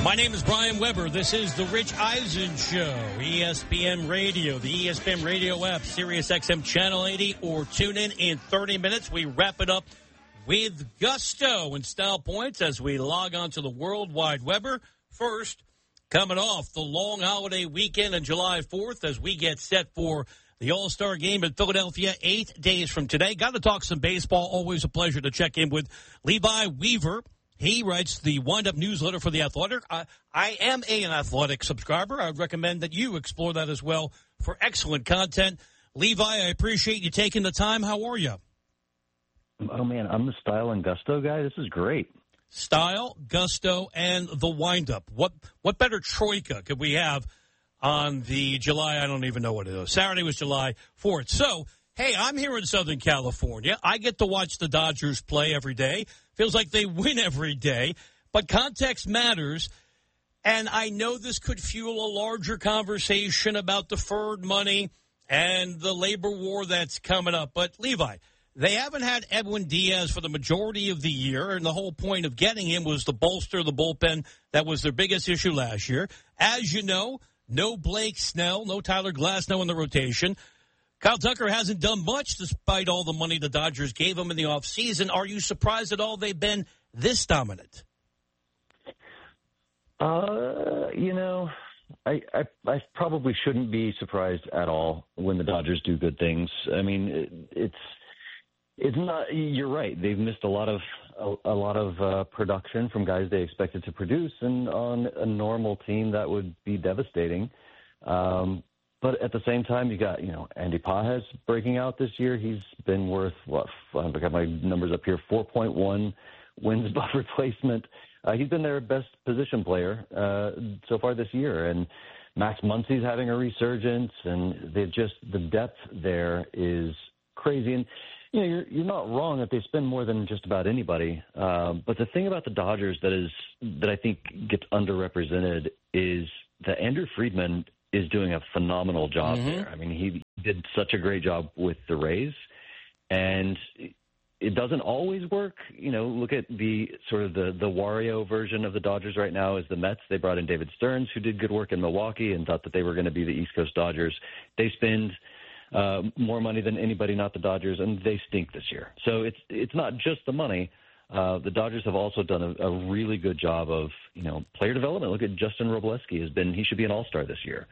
My name is Brian Weber. This is the Rich Eisen Show, ESPN Radio, the ESPN Radio app, Sirius XM Channel 80, or tune in 30 minutes. We wrap it up with gusto and style points as we log on to the World Wide Weber. First, coming off the long holiday weekend on July 4th as we get set for the All-Star Game in Philadelphia 8 days from today. Got to talk some baseball. Always a pleasure to check in with Levi Weaver. He writes the Wind-Up newsletter for The Athletic. I am an Athletic subscriber. I would recommend that you explore that as well for excellent content. Levi, I appreciate you taking the time. How are you? Oh, man, I'm the Style and Gusto guy. This is great. Style, Gusto, and the Wind-Up. What better troika could we have on the July, I don't even know what it is. Saturday was July 4th. So, hey, I'm here in Southern California. I get to watch the Dodgers play every day. Feels like they win every day. But context matters. And I know this could fuel a larger conversation about deferred money and the labor war that's coming up. But, Levi, they haven't had Edwin Diaz for the majority of the year, and the whole point of getting him was to bolster the bullpen. That was their biggest issue last year. As you know, no Blake Snell, no Tyler Glasnow in the rotation. Kyle Tucker hasn't done much despite all the money the Dodgers gave him in the offseason. Are you surprised at all they've been this dominant? I probably shouldn't be surprised at all when the Dodgers do good things. I mean, it's not. You're right. They've missed a lot of production from guys they expected to produce, and on a normal team that would be devastating. But at the same time, you got, Andy Pages breaking out this year. He's been worth, I've got my numbers up here, 4.1 wins above replacement. He's been their best position player so far this year. And Max Muncy's having a resurgence, and the depth there is crazy. And, you're not wrong that they spend more than just about anybody. But the thing about the Dodgers that I think gets underrepresented is that Andrew Friedman is doing a phenomenal job there. I mean, he did such a great job with the Rays, and it doesn't always work. Look at the sort of the Wario version of the Dodgers right now is the Mets. They brought in David Stearns, who did good work in Milwaukee and thought that they were going to be the East Coast Dodgers. They spend more money than anybody, not the Dodgers, and they stink this year. So it's not just the money. The Dodgers have also done a really good job of, player development. Look at Justin Robleski. He should be an all-star this year.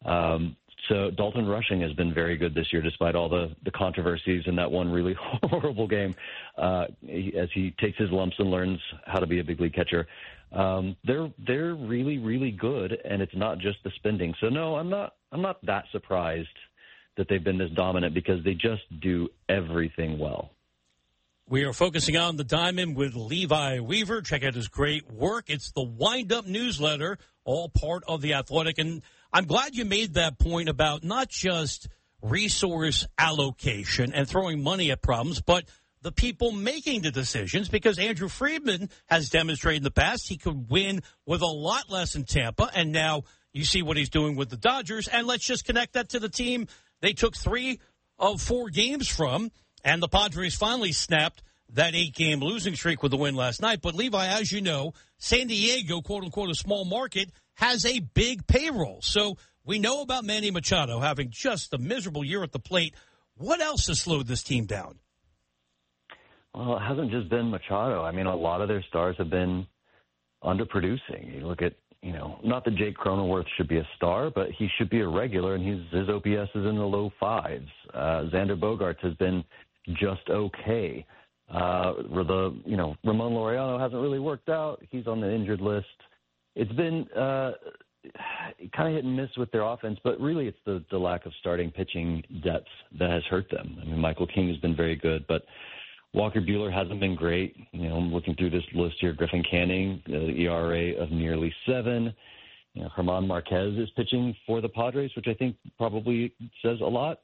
So Dalton Rushing has been very good this year, despite all the controversies in that one really horrible game, as he takes his lumps and learns how to be a big league catcher. They're really, really good, and it's not just the spending. So no, I'm not that surprised that they've been this dominant, because they just do everything well. We are focusing on the diamond with Levi Weaver. Check out his great work. It's the Wind-Up newsletter, all part of The Athletic. And I'm glad you made that point about not just resource allocation and throwing money at problems, but the people making the decisions, because Andrew Friedman has demonstrated in the past he could win with a lot less in Tampa, and now you see what he's doing with the Dodgers. And let's just connect that to the team they took 3 of 4 games from, and the Padres finally snapped that 8-game losing streak with the win last night. But, Levi, as you know, San Diego, quote-unquote, a small market, has a big payroll. So we know about Manny Machado having just a miserable year at the plate. What else has slowed this team down? Well, it hasn't just been Machado. I mean, a lot of their stars have been underproducing. You look at, not that Jake Cronenworth should be a star, but he should be a regular, and his OPS is in the low 5s. Xander Bogaerts has been just okay. Ramon Laureano hasn't really worked out. He's on the injured list. It's been kind of hit and miss with their offense, but really it's the lack of starting pitching depth that has hurt them. I mean, Michael King has been very good, but Walker Buehler hasn't been great. I'm looking through this list here. Griffin Canning, ERA of nearly 7. German Marquez is pitching for the Padres, which I think probably says a lot.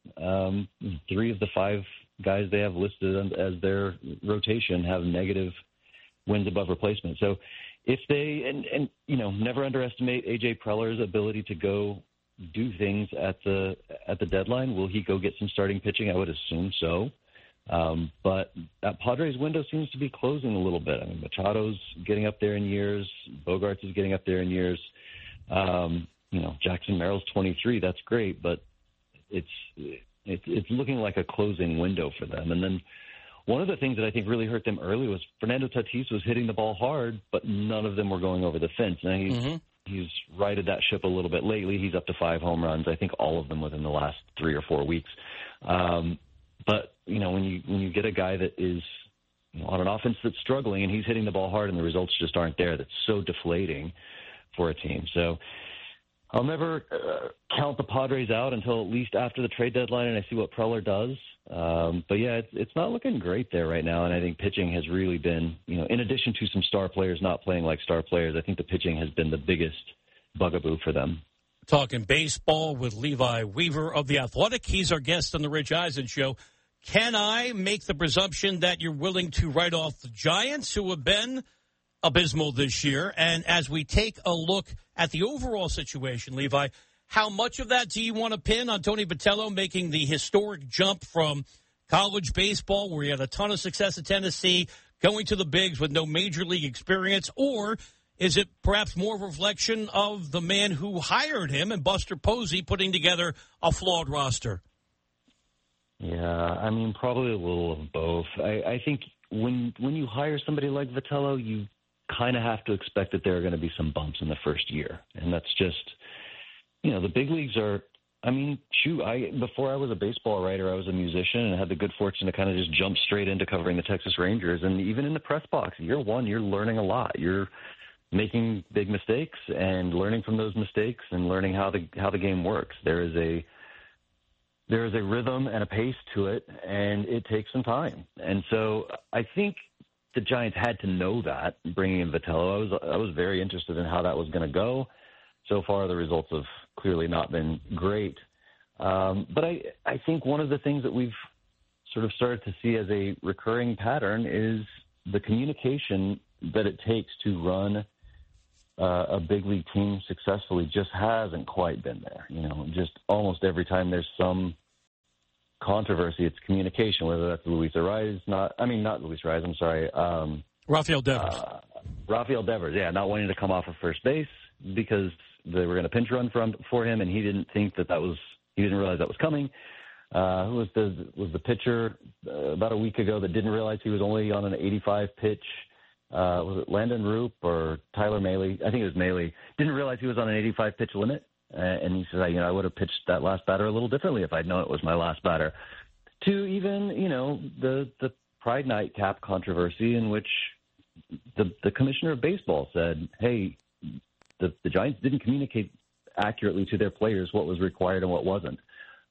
3 of the 5 guys they have listed as their rotation have negative wins above replacement. So if they, and never underestimate A.J. Preller's ability to go do things at the deadline. Will he go get some starting pitching? I would assume so. But that Padres window seems to be closing a little bit. I mean, Machado's getting up there in years. Bogaerts is getting up there in years. Jackson Merrill's 23. That's great, but it's looking like a closing window for them. And then one of the things that I think really hurt them early was Fernando Tatis was hitting the ball hard, but none of them were going over the fence. Now he's righted that ship a little bit lately. He's up to 5 home runs. I think all of them within the last 3 or 4 weeks. But when you get a guy that is on an offense that's struggling and he's hitting the ball hard and the results just aren't there, that's so deflating for a team. So I'll never count the Padres out until at least after the trade deadline and I see what Preller does. But yeah, it's not looking great there right now. And I think pitching has really been, in addition to some star players not playing like star players, I think the pitching has been the biggest bugaboo for them. Talking baseball with Levi Weaver of The Athletic. He's our guest on the Rich Eisen Show. Can I make the presumption that you're willing to write off the Giants, who have been abysmal this year? And as we take a look at the overall situation, Levi, how much of that do you want to pin on Tony Vitello making the historic jump from college baseball, where he had a ton of success at Tennessee, going to the bigs with no major league experience? Or is it perhaps more of a reflection of the man who hired him and Buster Posey putting together a flawed roster? Yeah, I mean, probably a little of both. I think when you hire somebody like Vitello, you kind of have to expect that there are going to be some bumps in the first year. And that's just, the big leagues are, before I was a baseball writer, I was a musician and had the good fortune to kind of just jump straight into covering the Texas Rangers. And even in the press box, year one, you're learning a lot. You're making big mistakes and learning from those mistakes and learning how the game works. There is a rhythm and a pace to it, and it takes some time. And so I think the Giants had to know that, bringing in Vitello. I was very interested in how that was going to go. So far, the results have clearly not been great. But I think one of the things that we've sort of started to see as a recurring pattern is the communication that it takes to run a big league team successfully just hasn't quite been there. Just almost every time there's some controversy, it's communication, whether that's Luis Arraez, not Luis Arraez, I'm sorry. Rafael Devers. Rafael Devers, yeah, not wanting to come off of first base because they were going to pinch run for him, and he didn't think he didn't realize that was coming. Who was the pitcher about a week ago that didn't realize he was only on an 85 pitch? Was it Landon Roop or Tyler Mahle? I think it was Mahle. Didn't realize he was on an 85 pitch limit. And he said, I would have pitched that last batter a little differently if I'd known it was my last batter. To even, the Pride Night cap controversy in which the commissioner of baseball said, hey, the Giants didn't communicate accurately to their players what was required and what wasn't.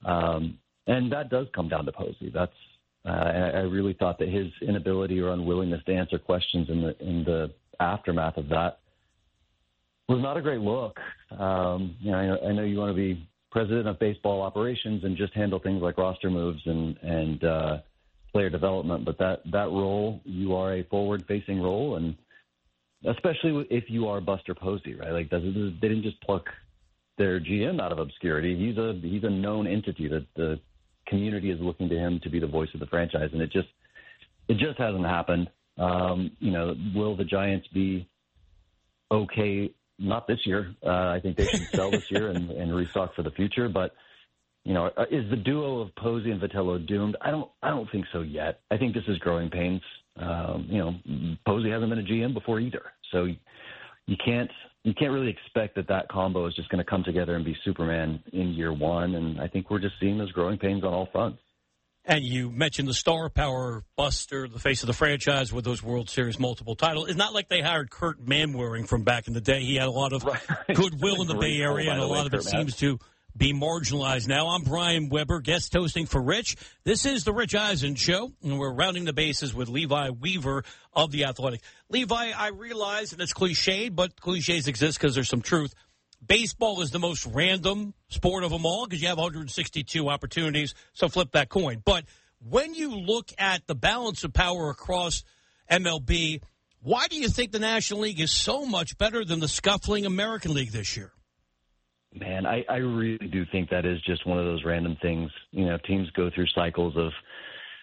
And that does come down to Posey. I really thought that his inability or unwillingness to answer questions in the aftermath of that was not a great look. I know you want to be president of baseball operations and just handle things like roster moves and player development, but that role, you are a forward-facing role, and especially if you are Buster Posey, right? Like they didn't just pluck their GM out of obscurity. He's a known entity that the community is looking to him to be the voice of the franchise, and it just hasn't happened. Will the Giants be okay? Not this year. I think they should sell this year and restock for the future. But is the duo of Posey and Vitello doomed? I don't think so yet. I think this is growing pains. Posey hasn't been a GM before either, so you can't really expect that combo is just going to come together and be Superman in year one. And I think we're just seeing those growing pains on all fronts. And you mentioned the star power, Buster, the face of the franchise with those World Series multiple titles. It's not like they hired Kurt Manwaring from back in the day. He had a lot of goodwill in the Bay Area, and a lot of it seems to be marginalized now. I'm Brian Weber, guest hosting for Rich. This is the Rich Eisen Show, and we're rounding the bases with Levi Weaver of The Athletic. Levi, I realize, and it's cliched, but cliches exist because there's some truth. Baseball is the most random sport of them all because you have 162 opportunities, so flip that coin. But when you look at the balance of power across MLB, why do you think the National League is so much better than the scuffling American League this year? Man, I really do think that is just one of those random things. Teams go through cycles of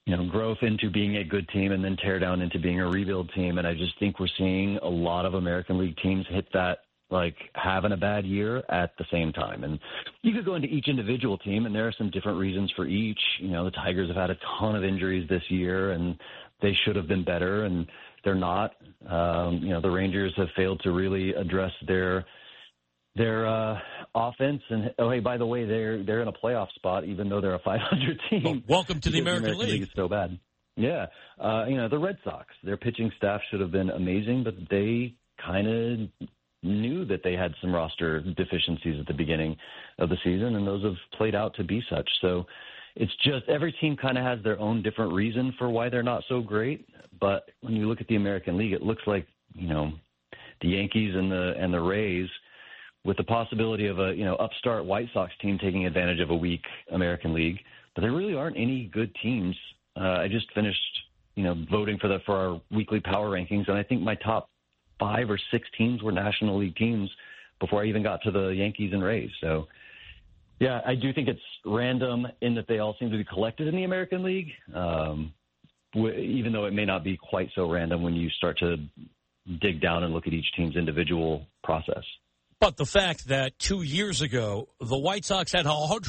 growth into being a good team and then tear down into being a rebuild team. And I just think we're seeing a lot of American League teams hit that, like having a bad year at the same time. And you could go into each individual team, and there are some different reasons for each. The Tigers have had a ton of injuries this year, and they should have been better, and they're not. The Rangers have failed to really address their offense. And, oh, hey, by the way, they're in a playoff spot, even though they're a 500 team. Well, welcome to the American League. It's so bad. Yeah. The Red Sox, their pitching staff should have been amazing, but they kind of knew that they had some roster deficiencies at the beginning of the season, and those have played out to be such. So it's just every team kind of has their own different reason for why they're not so great. But when you look at the American League, it looks like, the Yankees and the Rays, with the possibility of a, upstart White Sox team taking advantage of a weak American League. But there really aren't any good teams. I just finished, voting for our weekly power rankings, and I think my top 5 or 6 teams were National League teams before I even got to the Yankees and Rays. So, yeah, I do think it's random in that they all seem to be collected in the American League, even though it may not be quite so random when you start to dig down and look at each team's individual process. But the fact that 2 years ago, the White Sox had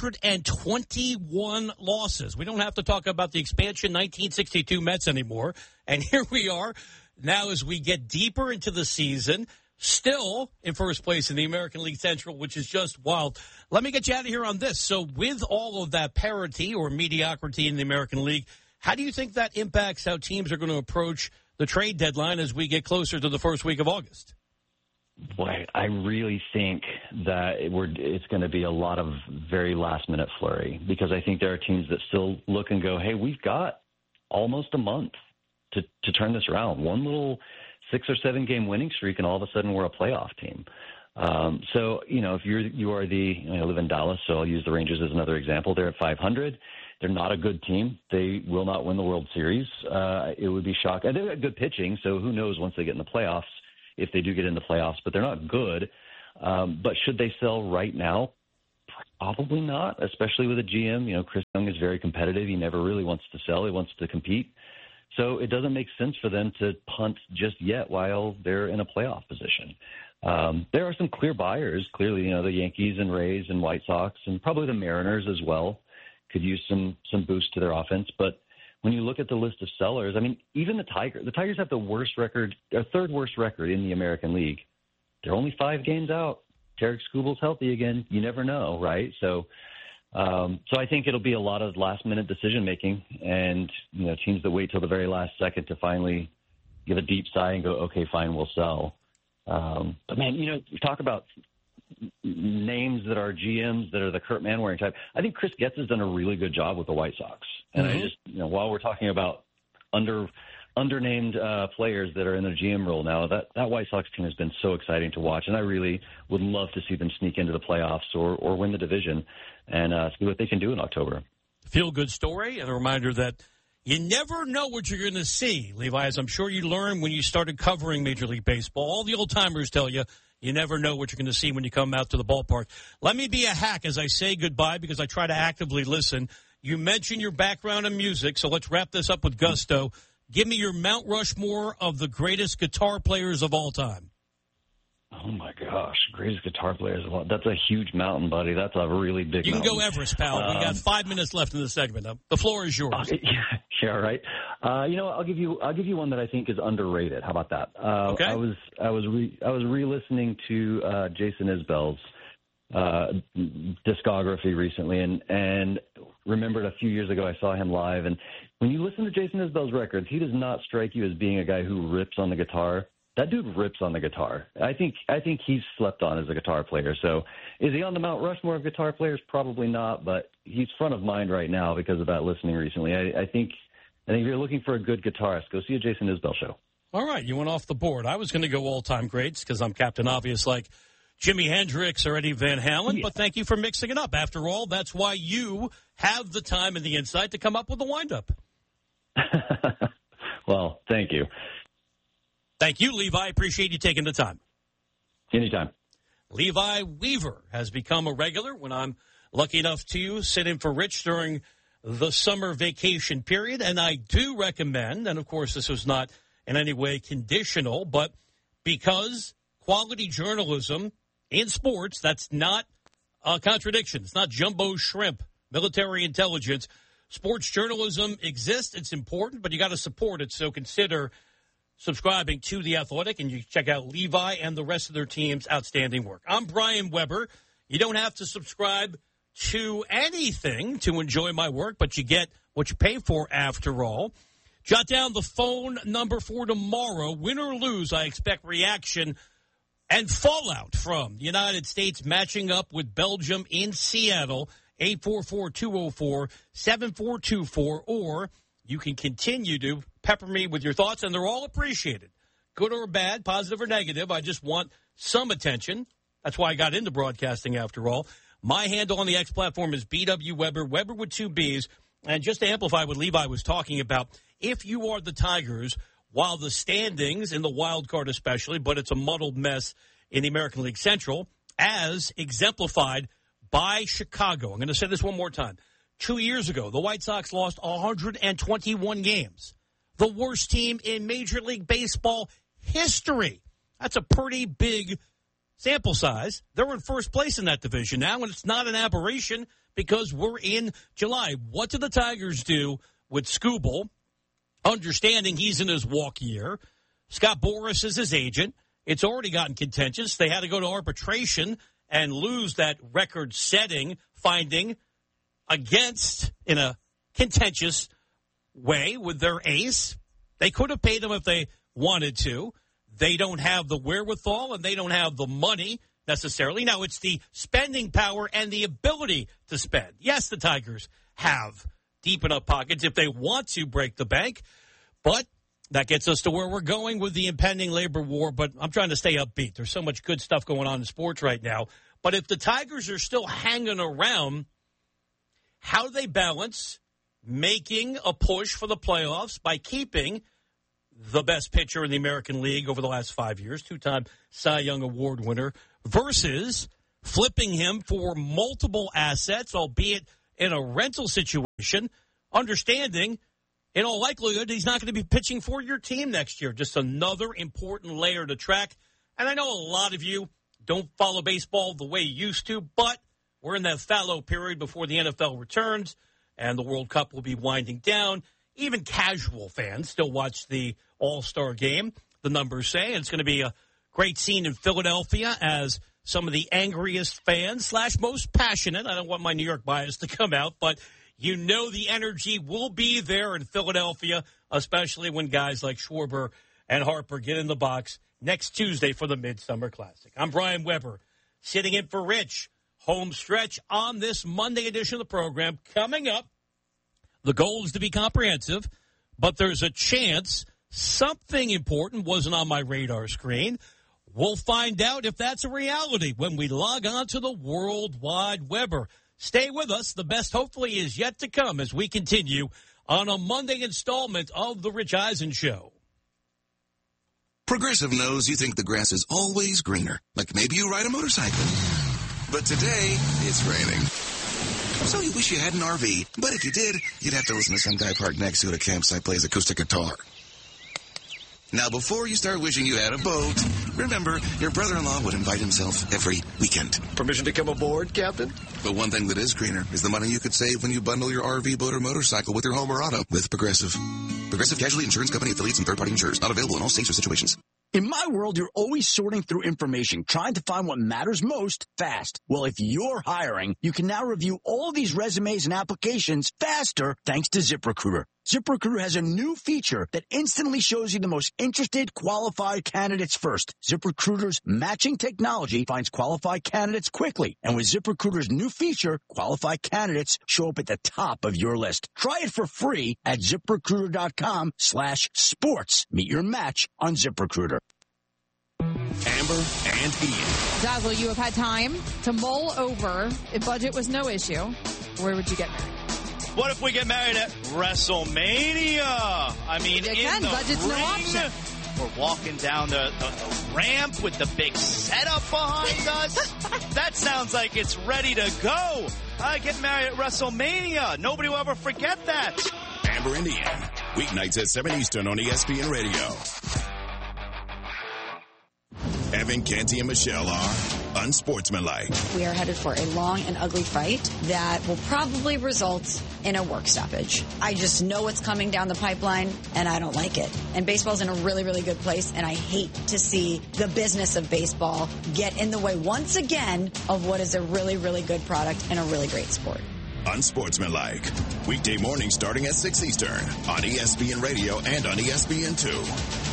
121 losses. We don't have to talk about the expansion 1962 Mets anymore. And here we are now as we get deeper into the season, still in first place in the American League Central, which is just wild. Let me get you out of here on this. So with all of that parity or mediocrity in the American League, how do you think that impacts how teams are going to approach the trade deadline as we get closer to the first week of August? Boy, I really think that it's going to be a lot of very last-minute flurry, because I think there are teams that still look and go, hey, we've got almost a month to turn this around. One little 6 or 7 game winning streak, and all of a sudden we're a playoff team. So, if you are I live in Dallas, so I'll use the Rangers as another example. They're at 500. They're not a good team. They will not win the World Series. It would be shocking. And they've got good pitching, so who knows once they get in the playoffs, if they do get in the playoffs, but they're not good. But should they sell right now? Probably not, especially with a GM. Chris Young is very competitive. He never really wants to sell. He wants to compete. So it doesn't make sense for them to punt just yet while they're in a playoff position. There are some clear buyers. Clearly, the Yankees and Rays and White Sox, and probably the Mariners as well, could use some boost to their offense. But when you look at the list of sellers, I mean, even the Tigers have the worst record, or third worst record in the American League. They're only 5 games out. Tarek Skubal's healthy again. You never know, right? So I think it'll be a lot of last-minute decision-making, and, teams that wait till the very last second to finally give a deep sigh and go, okay, fine, we'll sell. But, man, you talk about names that are GMs that are the Kurt Manwaring type. I think Chris Getz has done a really good job with the White Sox. And I just, while we're talking about undernamed players that are in the GM role now, that White Sox team has been so exciting to watch. And I really would love to see them sneak into the playoffs or win the division and see what they can do in October. Feel-good story, and a reminder that you never know what you're going to see, Levi, as I'm sure you learned when you started covering Major League Baseball. All the old-timers tell you, you never know what you're going to see when you come out to the ballpark. Let me be a hack as I say goodbye, because I try to actively listen. You mentioned your background in music, so let's wrap this up with gusto. Give me your Mount Rushmore of the greatest guitar players of all time. Oh, my gosh. Greatest guitar players of all time. That's a huge mountain, buddy. That's a really big mountain. You can go Everest, pal. We got 5 minutes left in the segment. The floor is yours. Yeah, right. I'll give you one that I think is underrated. How about that? Okay. I was re-listening to Jason Isbell's discography recently, and remembered a few years ago I saw him live. And when you listen to Jason Isbell's records, he does not strike you as being a guy who rips on the guitar. That dude rips on the guitar. I think he's slept on as a guitar player. So is he on the Mount Rushmore of guitar players? Probably not, but he's front of mind right now because of that listening recently. I think if you're looking for a good guitarist, go see a Jason Isbell show. All right, you went off the board. I was going to go all-time greats because I'm Captain Obvious like Jimi Hendrix or Eddie Van Halen, but thank you for mixing it up. After all, that's why you have the time and the insight to come up with the wind-up. Well, thank you. Thank you, Levi. Appreciate you taking the time. Anytime. Levi Weaver has become a regular when I'm lucky enough to sit in for Rich during the summer vacation period. And I do recommend, and of course this was not in any way conditional, but because quality journalism in sports, that's not a contradiction. It's not jumbo shrimp, military intelligence. Sports journalism exists. It's important, but you got to support it. So consider subscribing to The Athletic, and you check out Levi and the rest of their team's outstanding work. I'm Brian Weber. You don't have to subscribe to anything to enjoy my work, but you get what you pay for after all. Jot down the phone number for tomorrow. Win or lose, I expect reaction and fallout from the United States matching up with Belgium in Seattle. 844-204-7424, or you can continue to pepper me with your thoughts, and they're all appreciated. Good or bad, positive or negative. I just want some attention. That's why I got into broadcasting after all. My handle on the X platform is BW Weber, Weber with 2 B's. And just to amplify what Levi was talking about, if you are the Tigers, while the standings in the wild card especially, but it's a muddled mess in the American League Central, as exemplified by Chicago. I'm going to say this one more time. 2 years ago, the White Sox lost 121 games. The worst team in Major League Baseball history. That's a pretty big sample size. They're in first place in that division now, and it's not an aberration because we're in July. What do the Tigers do with Skubal, understanding he's in his walk year? Scott Boras is his agent. It's already gotten contentious. They had to go to arbitration and lose that record-setting finding against, in a contentious way, with their ace. They could have paid him if they wanted to. They don't have the wherewithal, and they don't have the money necessarily. Now, it's the spending power and the ability to spend. Yes, the Tigers have deep enough pockets if they want to break the bank, but that gets us to where we're going with the impending labor war, but I'm trying to stay upbeat. There's so much good stuff going on in sports right now. But if the Tigers are still hanging around, how do they balance making a push for the playoffs by keeping the best pitcher in the American League over the last 5 years, 2-time Cy Young Award winner, versus flipping him for multiple assets, albeit in a rental situation, understanding in all likelihood, he's not going to be pitching for your team next year. Just another important layer to track. And I know a lot of you don't follow baseball the way you used to, but we're in that fallow period before the NFL returns, and the World Cup will be winding down. Even casual fans still watch the All-Star game, the numbers say. And it's going to be a great scene in Philadelphia as some of the angriest fans / most passionate. I don't want my New York bias to come out, but you know the energy will be there in Philadelphia, especially when guys like Schwarber and Harper get in the box next Tuesday for the Midsummer Classic. I'm Brian Weber, sitting in for Rich. Home stretch on this Monday edition of the program. Coming up, the goal is to be comprehensive, but there's a chance something important wasn't on my radar screen. We'll find out if that's a reality when we log on to the World Wide Weber. Stay with us. The best hopefully is yet to come as we continue on a Monday installment of The Rich Eisen Show. Progressive knows you think the grass is always greener, like maybe you ride a motorcycle. But today, it's raining. So you wish you had an RV, but if you did, you'd have to listen to some guy parked next to it at a campsite plays acoustic guitar. Now, before you start wishing you had a boat, remember, your brother-in-law would invite himself every weekend. Permission to come aboard, Captain? But one thing that is greener is the money you could save when you bundle your RV, boat, or motorcycle with your home or auto with Progressive. Progressive Casualty Insurance Company affiliates and third-party insurers. Not available in all states or situations. In my world, you're always sorting through information, trying to find what matters most fast. Well, if you're hiring, you can now review all these resumes and applications faster thanks to ZipRecruiter. ZipRecruiter has a new feature that instantly shows you the most interested, qualified candidates first. ZipRecruiter's matching technology finds qualified candidates quickly. And with ZipRecruiter's new feature, qualified candidates show up at the top of your list. Try it for free at ZipRecruiter.com/sports. Meet your match on ZipRecruiter. Amber and Ian. Dazzle, you have had time to mull over. If budget was no issue, where would you get married? What if we get married at WrestleMania? I mean, Again, in the budget's ring. no option. We're walking down the ramp with the big setup behind us. That sounds like it's ready to go. I get married at WrestleMania. Nobody will ever forget that. Amber and Ian, weeknights at 7 Eastern on ESPN Radio. Evan, Canty, and Michelle are unsportsmanlike. We are headed for a long and ugly fight that will probably result in a work stoppage. I just know what's coming down the pipeline, and I don't like it. And baseball's in a really, really good place, and I hate to see the business of baseball get in the way once again of what is a really, really good product and a really great sport. Unsportsmanlike. Weekday mornings starting at 6 Eastern on ESPN Radio and on ESPN2.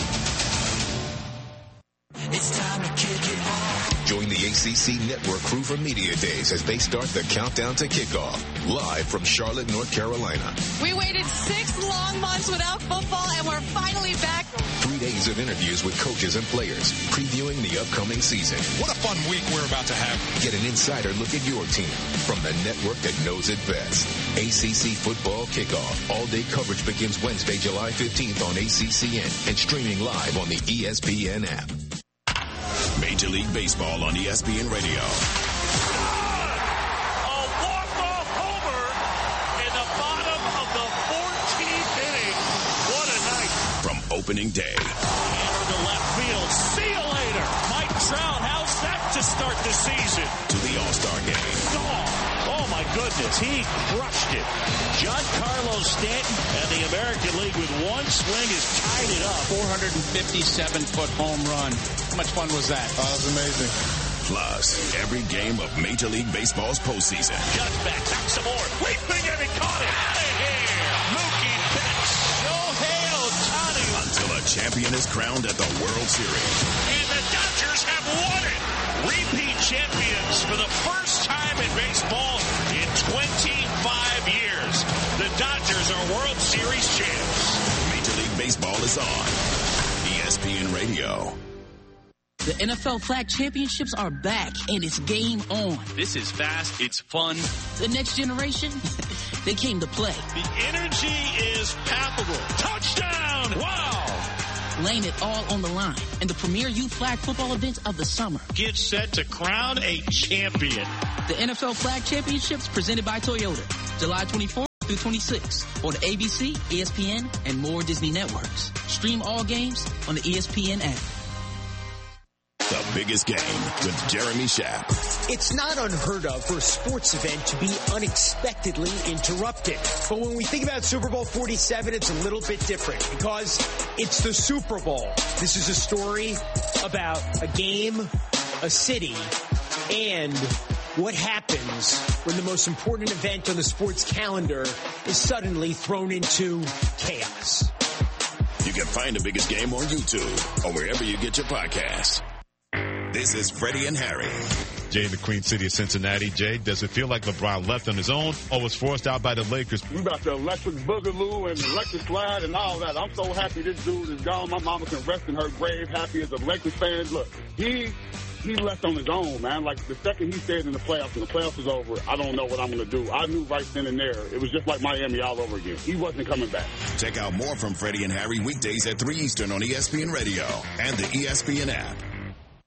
It's time to kick it off. Join the ACC Network crew for Media Days as they start the countdown to kickoff. Live from Charlotte, North Carolina. We waited 6 long months without football, and we're finally back. 3 days of interviews with coaches and players, previewing the upcoming season. What a fun week we're about to have. Get an insider look at your team from the network that knows it best. ACC Football Kickoff. All-day coverage begins Wednesday, July 15th on ACCN and streaming live on the ESPN app. Major League Baseball on ESPN Radio. A walk-off homer in the bottom of the 14th inning. What a night. From opening day. Hammer to left field. See you later. Mike Trout, how's that to start the season? To the All-Star game. Oh, my goodness. He crushed it. Giancarlo Stanton and the American League with one swing has tied it up. 457-foot home run. How much fun was that? Oh, that was amazing. Plus, every game of Major League Baseball's postseason. Just back some more. Leaping and he caught it. Out of here. Mookie Betts. Shohei Ohtani. Until a champion is crowned at the World Series. And the Dodgers have won it. Repeat champions for the first time in baseball in 25 years. The Dodgers are World Series champs. Major League Baseball is on ESPN Radio. The NFL Flag Championships are back, and it's game on. This is fast. It's fun. The next generation, they came to play. The energy is palpable. Touchdown! Wow! Laying it all on the line in the premier youth flag football event of the summer. Get set to crown a champion. The NFL Flag Championships presented by Toyota, July 24th through 26th on ABC, ESPN, and more Disney networks. Stream all games on the ESPN app. The biggest game with Jeremy Schaap. It's not unheard of for a sports event to be unexpectedly interrupted. But when we think about Super Bowl 47, it's a little bit different because it's the Super Bowl. This is a story about a game, a city, and what happens when the most important event on the sports calendar is suddenly thrown into chaos. You can find the biggest game on YouTube or wherever you get your podcasts. This is Freddie and Harry. Jay in the Queen City of Cincinnati. Jay, does it feel like LeBron left on his own or was forced out by the Lakers? We about the electric boogaloo and electric slide and all that. I'm so happy this dude is gone. My mama can rest in her grave, happy as a Lakers fan. Look, he left on his own, man. Like, the second he stayed in the playoffs and the playoffs was over, I don't know what I'm going to do. I knew right then and there. It was just like Miami all over again. He wasn't coming back. Check out more from Freddie and Harry weekdays at 3 Eastern on ESPN Radio and the ESPN app.